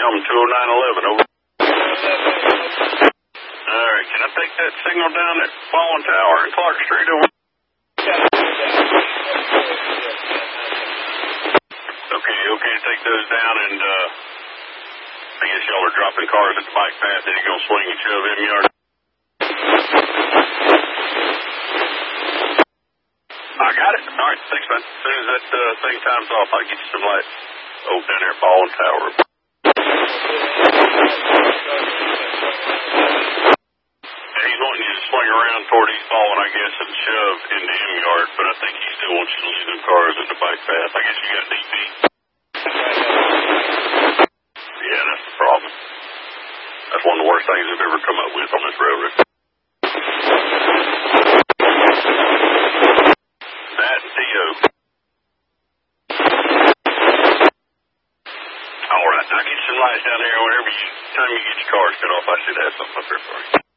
Yum 20911, over. Alright, can I take that signal down at Baldwin Tower and Clark Street, over? Okay, take those down, and I guess y'all are dropping cars at the bike path, then you're going to swing and shove in yard. I got it. All right, thanks, man. As soon as that thing time's off, I'll get you some light. Oh, down there at Baldwin Tower. Yeah, he's wanting you to swing around toward East Baldwin, I guess, and shove into M Yard, but I think he still wants you to leave them cars at the bike path. I guess you got DP. Yeah, that's the problem. That's one of the worst things I've ever come up with on this railroad. That and T.O. All right, now get some lights down there. Whenever time you get your cars cut off, I should have something up there for you.